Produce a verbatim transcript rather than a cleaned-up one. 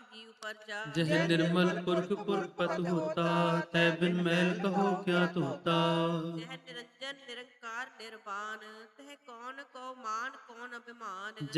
जी उपरजा। जह निर्मल पुरख पुरपत होता, तै बिन मैल कहो क्या तोता। जह निरंजन निरंकार निर्वाण, तह कौन को मान कौन अभिमान।